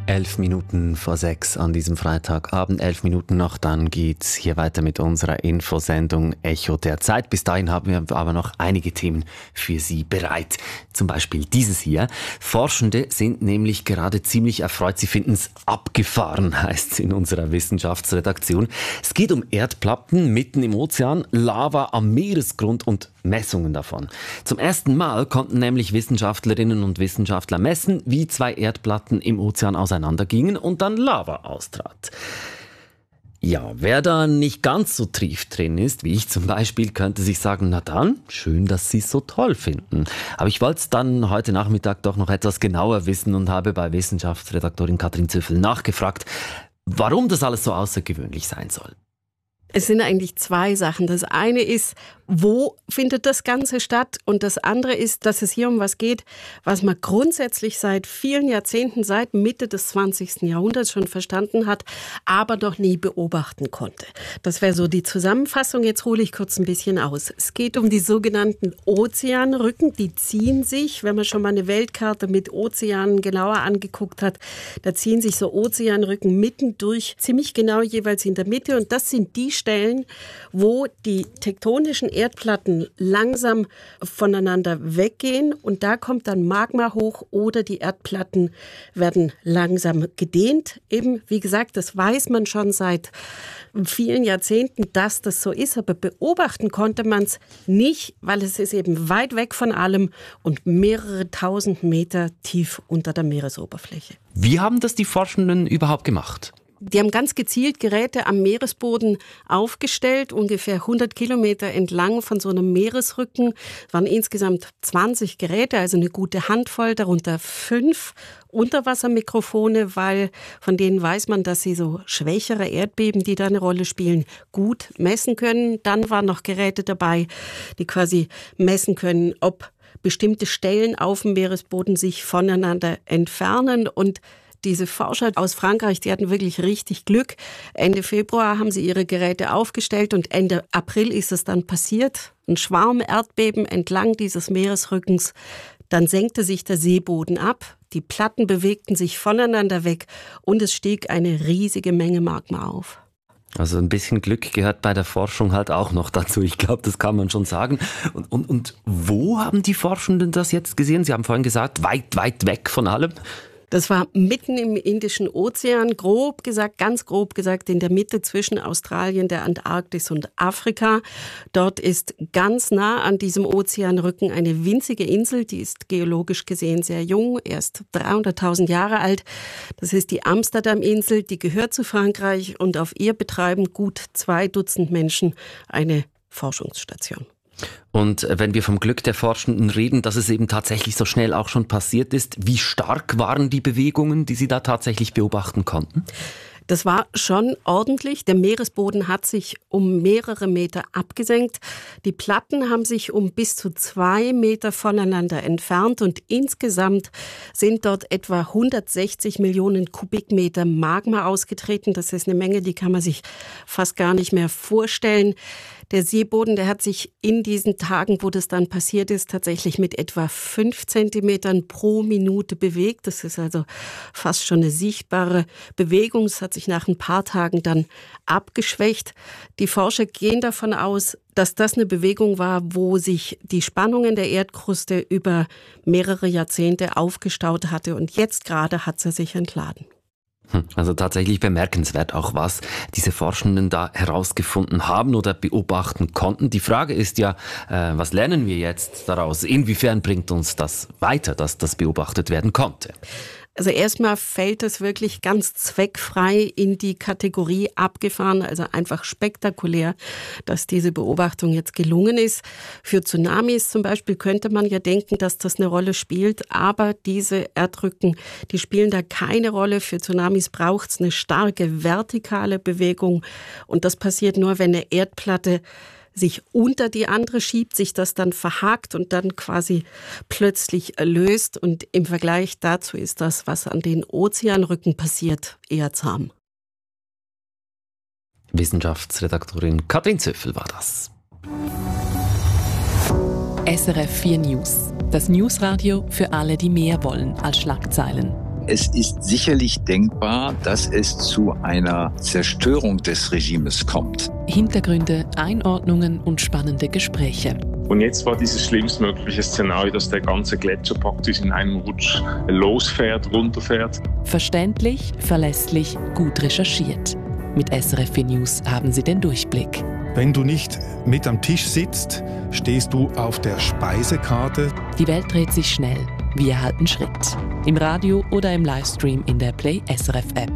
5:11 an diesem Freitagabend, 11 Minuten noch, dann geht's hier weiter mit unserer Infosendung Echo der Zeit. Bis dahin haben wir aber noch einige Themen für Sie bereit. Zum Beispiel dieses hier. Forschende sind nämlich gerade ziemlich erfreut. Sie finden es abgefahren, heißt es in unserer Wissenschaftsredaktion. Es geht um Erdplatten mitten im Ozean, Lava am Meeresgrund und Messungen davon. Zum ersten Mal konnten nämlich Wissenschaftlerinnen und Wissenschaftler messen, wie zwei Erdplatten im Ozean auseinandergingen und dann Lava austrat. Ja, wer da nicht ganz so tief drin ist, wie ich zum Beispiel, könnte sich sagen, na dann, schön, dass Sie es so toll finden. Aber ich wollte es dann heute Nachmittag doch noch etwas genauer wissen und habe bei Wissenschaftsredaktorin Katrin Züffel nachgefragt, warum das alles so außergewöhnlich sein soll. Es sind eigentlich zwei Sachen. Das eine ist, wo findet das Ganze statt? Und das andere ist, dass es hier um was geht, was man grundsätzlich seit vielen Jahrzehnten, seit Mitte des 20. Jahrhunderts schon verstanden hat, aber noch nie beobachten konnte. Das wäre so die Zusammenfassung. Jetzt hole ich kurz ein bisschen aus. Es geht um die sogenannten Ozeanrücken. Die ziehen sich, wenn man schon mal eine Weltkarte mit Ozeanen genauer angeguckt hat, da ziehen sich so Ozeanrücken mittendurch, ziemlich genau jeweils in der Mitte. Und das sind die Stellen, wo die tektonischen Erdplatten langsam voneinander weggehen und da kommt dann Magma hoch oder die Erdplatten werden langsam gedehnt. Eben, wie gesagt, das weiß man schon seit vielen Jahrzehnten, dass das so ist, aber beobachten konnte man es nicht, weil es ist eben weit weg von allem und mehrere tausend Meter tief unter der Meeresoberfläche. Wie haben das die Forschenden überhaupt gemacht? Die haben ganz gezielt Geräte am Meeresboden aufgestellt, ungefähr 100 Kilometer entlang von so einem Meeresrücken. Es waren insgesamt 20 Geräte, also eine gute Handvoll, darunter 5 Unterwassermikrofone, weil von denen weiß man, dass sie so schwächere Erdbeben, die da eine Rolle spielen, gut messen können. Dann waren noch Geräte dabei, die quasi messen können, ob bestimmte Stellen auf dem Meeresboden sich voneinander entfernen. Und diese Forscher aus Frankreich, die hatten wirklich richtig Glück. Ende Februar haben sie ihre Geräte aufgestellt und Ende April ist es dann passiert. Ein Schwarm-Erdbeben entlang dieses Meeresrückens. Dann senkte sich der Seeboden ab, die Platten bewegten sich voneinander weg und es stieg eine riesige Menge Magma auf. Also ein bisschen Glück gehört bei der Forschung halt auch noch dazu. Ich glaube, das kann man schon sagen. Und wo haben die Forschenden das jetzt gesehen? Sie haben vorhin gesagt, weit, weit weg von allem. Das war mitten im Indischen Ozean, ganz grob gesagt, in der Mitte zwischen Australien, der Antarktis und Afrika. Dort ist ganz nah an diesem Ozeanrücken eine winzige Insel, die ist geologisch gesehen sehr jung, erst 300.000 Jahre alt. Das ist die Amsterdam-Insel, die gehört zu Frankreich und auf ihr betreiben gut 2 Dutzend Menschen eine Forschungsstation. Und wenn wir vom Glück der Forschenden reden, dass es eben tatsächlich so schnell auch schon passiert ist, wie stark waren die Bewegungen, die Sie da tatsächlich beobachten konnten? Das war schon ordentlich. Der Meeresboden hat sich um mehrere Meter abgesenkt. Die Platten haben sich um bis zu 2 Meter voneinander entfernt und insgesamt sind dort etwa 160 Millionen Kubikmeter Magma ausgetreten. Das ist eine Menge, die kann man sich fast gar nicht mehr vorstellen. Der Seeboden, der hat sich in diesen Tagen, wo das dann passiert ist, tatsächlich mit etwa 5 Zentimetern pro Minute bewegt. Das ist also fast schon eine sichtbare Bewegung. Es hat sich nach ein paar Tagen dann abgeschwächt. Die Forscher gehen davon aus, dass das eine Bewegung war, wo sich die Spannungen der Erdkruste über mehrere Jahrzehnte aufgestaut hatte und jetzt gerade hat sie sich entladen. Also tatsächlich bemerkenswert auch, was diese Forschenden da herausgefunden haben oder beobachten konnten. Die Frage ist ja, was lernen wir jetzt daraus? Inwiefern bringt uns das weiter, dass das beobachtet werden konnte? Also erstmal fällt es wirklich ganz zweckfrei in die Kategorie abgefahren, also einfach spektakulär, dass diese Beobachtung jetzt gelungen ist. Für Tsunamis zum Beispiel könnte man ja denken, dass das eine Rolle spielt, aber diese Erdrücken, die spielen da keine Rolle. Für Tsunamis braucht es eine starke vertikale Bewegung und das passiert nur, wenn eine Erdplatte sich unter die andere schiebt, sich das dann verhakt und dann quasi plötzlich löst. Und im Vergleich dazu ist das, was an den Ozeanrücken passiert, eher zahm. Wissenschaftsredaktorin Katrin Züffel war das. SRF 4 News. Das Newsradio für alle, die mehr wollen als Schlagzeilen. Es ist sicherlich denkbar, dass es zu einer Zerstörung des Regimes kommt. Hintergründe, Einordnungen und spannende Gespräche. Und jetzt war dieses schlimmstmögliche Szenario, dass der ganze Gletscher praktisch in einem Rutsch losfährt, runterfährt. Verständlich, verlässlich, gut recherchiert. Mit SRF 4 News haben Sie den Durchblick. Wenn du nicht mit am Tisch sitzt, stehst du auf der Speisekarte. Die Welt dreht sich schnell. Wir halten Schritt. Im Radio oder im Livestream in der Play SRF App.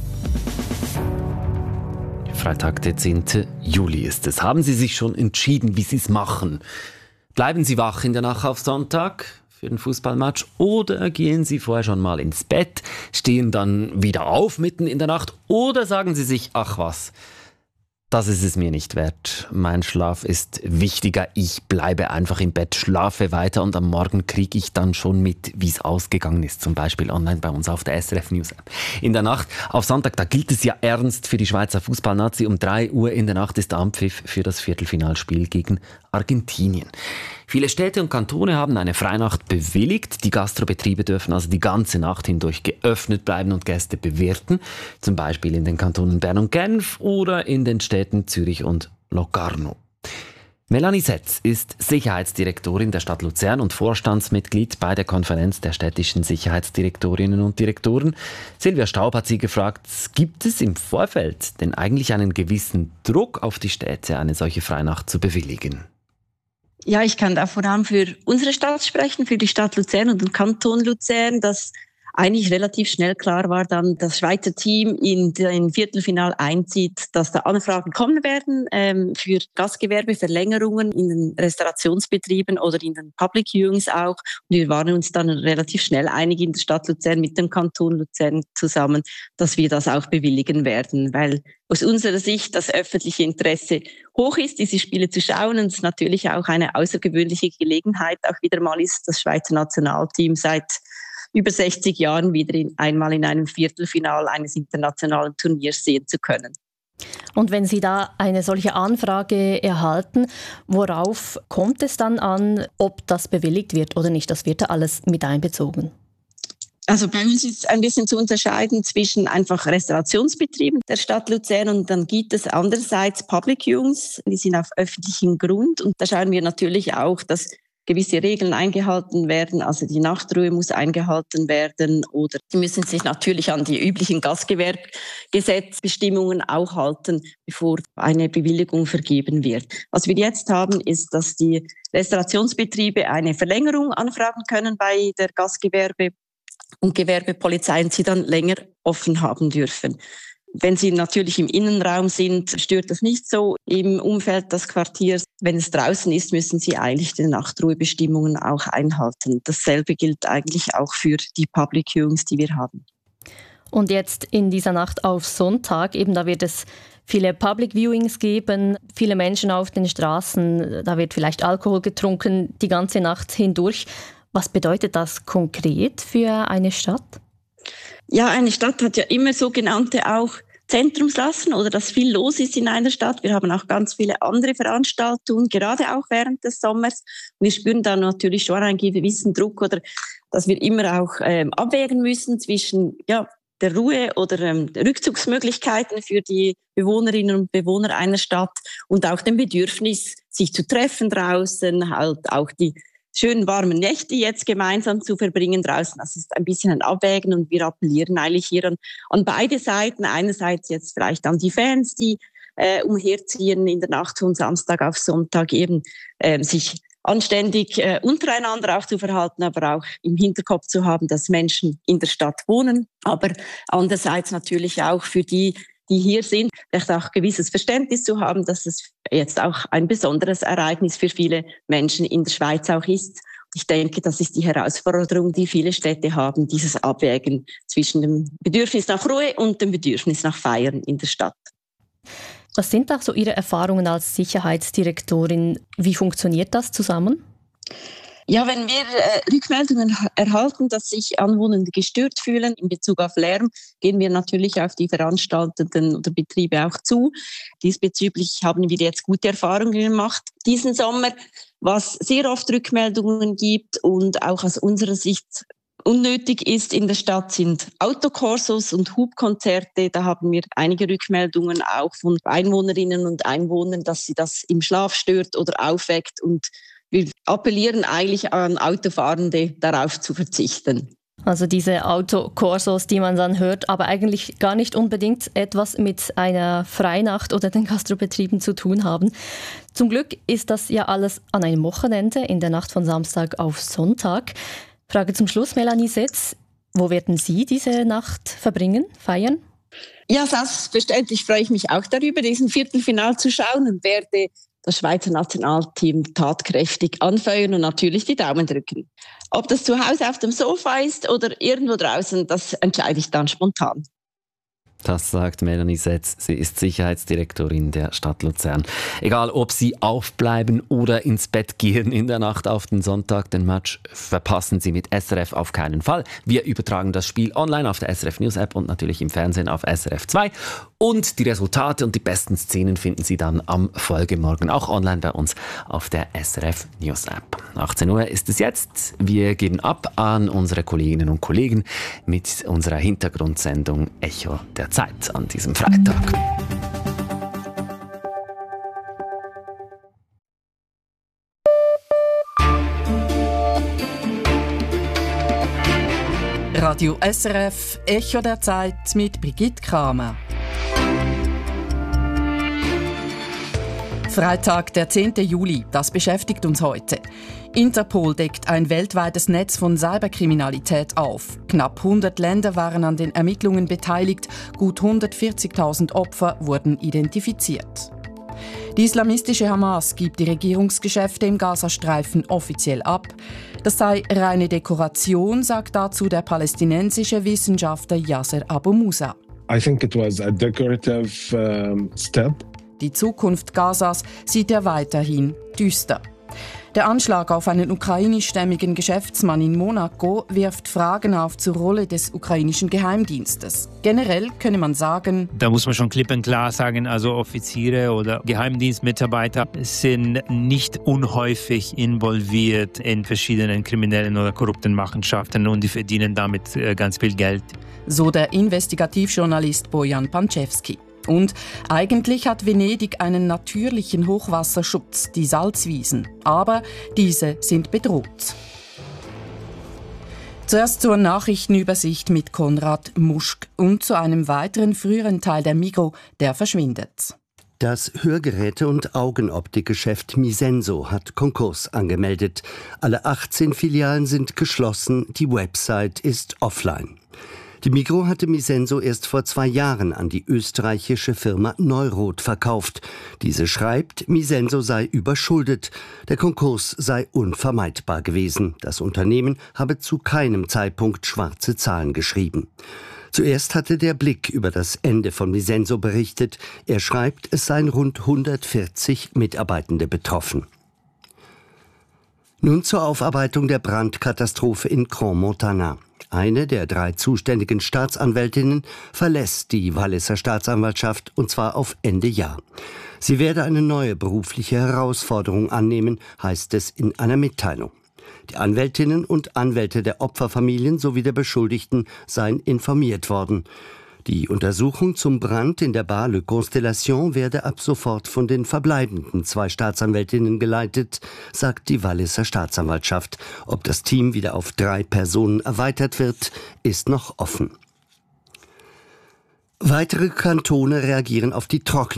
Freitag, der 10. Juli ist es. Haben Sie sich schon entschieden, wie Sie es machen? Bleiben Sie wach in der Nacht auf Sonntag für den Fußballmatch oder gehen Sie vorher schon mal ins Bett, stehen dann wieder auf mitten in der Nacht oder sagen Sie sich, ach was, das ist es mir nicht wert. Mein Schlaf ist wichtiger. Ich bleibe einfach im Bett, schlafe weiter und am Morgen kriege ich dann schon mit, wie es ausgegangen ist. Zum Beispiel online bei uns auf der SRF News App. In der Nacht auf Sonntag, da gilt es ja ernst für die Schweizer Fußballnazi. Um 3 Uhr in der Nacht ist Anpfiff für das Viertelfinalspiel gegen Argentinien. Viele Städte und Kantone haben eine Freinacht bewilligt. Die Gastrobetriebe dürfen also die ganze Nacht hindurch geöffnet bleiben und Gäste bewirten. Zum Beispiel in den Kantonen Bern und Genf oder in den Städten Zürich und Locarno. Melanie Setz ist Sicherheitsdirektorin der Stadt Luzern und Vorstandsmitglied bei der Konferenz der städtischen Sicherheitsdirektorinnen und Direktoren. Silvia Staub hat sie gefragt, gibt es im Vorfeld denn eigentlich einen gewissen Druck auf die Städte, eine solche Freinacht zu bewilligen? Ja, ich kann da vor allem für unsere Stadt sprechen, für die Stadt Luzern und den Kanton Luzern, dass eigentlich relativ schnell klar war dann, das Schweizer Team in den Viertelfinal einzieht, dass da Anfragen kommen werden für Gastgewerbeverlängerungen in den Restaurationsbetrieben oder in den Public Viewings auch. Und wir waren uns dann relativ schnell einig in der Stadt Luzern mit dem Kanton Luzern zusammen, dass wir das auch bewilligen werden, weil aus unserer Sicht das öffentliche Interesse hoch ist, diese Spiele zu schauen und es natürlich auch eine außergewöhnliche Gelegenheit auch wieder mal ist, das Schweizer Nationalteam seit über 60 Jahren wieder einmal in einem Viertelfinal eines internationalen Turniers sehen zu können. Und wenn Sie da eine solche Anfrage erhalten, worauf kommt es dann an, ob das bewilligt wird oder nicht? Das wird da alles mit einbezogen. Also bei uns ist ein bisschen zu unterscheiden zwischen einfach Restaurationsbetrieben der Stadt Luzern und dann gibt es andererseits Public Viewings, die sind auf öffentlichem Grund und da schauen wir natürlich auch, dass gewisse Regeln eingehalten werden, also die Nachtruhe muss eingehalten werden oder sie müssen sich natürlich an die üblichen Gastgewerbegesetzbestimmungen auch halten, bevor eine Bewilligung vergeben wird. Was wir jetzt haben, ist, dass die Restaurationsbetriebe eine Verlängerung anfragen können bei der Gastgewerbe- und Gewerbepolizei und sie dann länger offen haben dürfen. Wenn sie natürlich im Innenraum sind, stört das nicht so im Umfeld des Quartiers. Wenn es draußen ist, müssen sie eigentlich die Nachtruhebestimmungen auch einhalten. Dasselbe gilt eigentlich auch für die Public Viewings, die wir haben. Und jetzt in dieser Nacht auf Sonntag, eben da wird es viele Public Viewings geben, viele Menschen auf den Straßen, da wird vielleicht Alkohol getrunken die ganze Nacht hindurch. Was bedeutet das konkret für eine Stadt? Ja, eine Stadt hat ja immer sogenannte auch Zentrumslasten oder dass viel los ist in einer Stadt. Wir haben auch ganz viele andere Veranstaltungen, gerade auch während des Sommers. Wir spüren da natürlich schon einen gewissen Druck oder dass wir immer auch abwägen müssen zwischen der Ruhe oder Rückzugsmöglichkeiten für die Bewohnerinnen und Bewohner einer Stadt und auch dem Bedürfnis, sich zu treffen draußen, halt auch die schönen warmen Nächte jetzt gemeinsam zu verbringen draußen. Das ist ein bisschen ein Abwägen und wir appellieren eigentlich hier an beide Seiten. Einerseits jetzt vielleicht an die Fans, die umherziehen in der Nacht von Samstag auf Sonntag eben sich anständig untereinander auch zu verhalten, aber auch im Hinterkopf zu haben, dass Menschen in der Stadt wohnen. Aber andererseits natürlich auch für die hier sind, vielleicht auch gewisses Verständnis zu haben, dass es jetzt auch ein besonderes Ereignis für viele Menschen in der Schweiz auch ist. Ich denke, das ist die Herausforderung, die viele Städte haben, dieses Abwägen zwischen dem Bedürfnis nach Ruhe und dem Bedürfnis nach Feiern in der Stadt. Was sind auch so Ihre Erfahrungen als Sicherheitsdirektorin? Wie funktioniert das zusammen? Ja, wenn wir Rückmeldungen erhalten, dass sich Anwohner gestört fühlen in Bezug auf Lärm, gehen wir natürlich auf die Veranstaltenden oder Betriebe auch zu. Diesbezüglich haben wir jetzt gute Erfahrungen gemacht diesen Sommer, was sehr oft Rückmeldungen gibt und auch aus unserer Sicht unnötig ist in der Stadt, sind Autokorsos und Hubkonzerte. Da haben wir einige Rückmeldungen auch von Einwohnerinnen und Einwohnern, dass sie das im Schlaf stört oder aufweckt. Und wir appellieren eigentlich an Autofahrende, darauf zu verzichten. Also diese Autokorsos, die man dann hört, aber eigentlich gar nicht unbedingt etwas mit einer Freinacht oder den Gastrobetrieben zu tun haben. Zum Glück ist das ja alles an einem Wochenende, in der Nacht von Samstag auf Sonntag. Frage zum Schluss, Melanie Setz. Wo werden Sie diese Nacht verbringen, feiern? Ja, selbstverständlich freue ich mich auch darüber, diesen Viertelfinal zu schauen und werde das Schweizer Nationalteam tatkräftig anfeuern und natürlich die Daumen drücken. Ob das zu Hause auf dem Sofa ist oder irgendwo draußen, das entscheide ich dann spontan. Das sagt Melanie Setz. Sie ist Sicherheitsdirektorin der Stadt Luzern. Egal, ob Sie aufbleiben oder ins Bett gehen in der Nacht auf den Sonntag, den Match verpassen Sie mit SRF auf keinen Fall. Wir übertragen das Spiel online auf der SRF News App und natürlich im Fernsehen auf SRF 2. Und die Resultate und die besten Szenen finden Sie dann am Folgemorgen auch online bei uns auf der SRF News App. 18 Uhr ist es jetzt. Wir geben ab an unsere Kolleginnen und Kollegen mit unserer Hintergrundsendung Echo der Zeit an diesem Freitag. Radio SRF Echo der Zeit mit Brigitte Kramer. Freitag, der 10. Juli, das beschäftigt uns heute. Interpol deckt ein weltweites Netz von Cyberkriminalität auf. Knapp 100 Länder waren an den Ermittlungen beteiligt, gut 140.000 Opfer wurden identifiziert. Die islamistische Hamas gibt die Regierungsgeschäfte im Gazastreifen offiziell ab. Das sei reine Dekoration, sagt dazu der palästinensische Wissenschaftler Yasser Abu Musa. I think it was a decorative step. Die Zukunft Gazas sieht er weiterhin düster. Der Anschlag auf einen ukrainischstämmigen Geschäftsmann in Monaco wirft Fragen auf zur Rolle des ukrainischen Geheimdienstes. Generell könne man sagen, da muss man schon klipp und klar sagen, also Offiziere oder Geheimdienstmitarbeiter sind nicht unhäufig involviert in verschiedenen kriminellen oder korrupten Machenschaften und die verdienen damit ganz viel Geld. So der Investigativjournalist Bojan Pančevský. Und eigentlich hat Venedig einen natürlichen Hochwasserschutz, die Salzwiesen. Aber diese sind bedroht. Zuerst zur Nachrichtenübersicht mit Konrad Muschk und zu einem weiteren früheren Teil der Migros, der verschwindet. Das Hörgeräte- und Augenoptikgeschäft Misenso hat Konkurs angemeldet. Alle 18 Filialen sind geschlossen, die Website ist offline. Die Migros hatte Misenso erst vor 2 Jahren an die österreichische Firma Neurot verkauft. Diese schreibt, Misenso sei überschuldet. Der Konkurs sei unvermeidbar gewesen. Das Unternehmen habe zu keinem Zeitpunkt schwarze Zahlen geschrieben. Zuerst hatte der Blick über das Ende von Misenso berichtet. Er schreibt, es seien rund 140 Mitarbeitende betroffen. Nun zur Aufarbeitung der Brandkatastrophe in Crans-Montana. Eine der 3 zuständigen Staatsanwältinnen verlässt die Walliser Staatsanwaltschaft, und zwar auf Ende Jahr. Sie werde eine neue berufliche Herausforderung annehmen, heißt es in einer Mitteilung. Die Anwältinnen und Anwälte der Opferfamilien sowie der Beschuldigten seien informiert worden. Die Untersuchung zum Brand in der Bar Le Constellation werde ab sofort von den verbleibenden 2 Staatsanwältinnen geleitet, sagt die Walliser Staatsanwaltschaft. Ob das Team wieder auf 3 Personen erweitert wird, ist noch offen. Weitere Kantone reagieren auf die trockene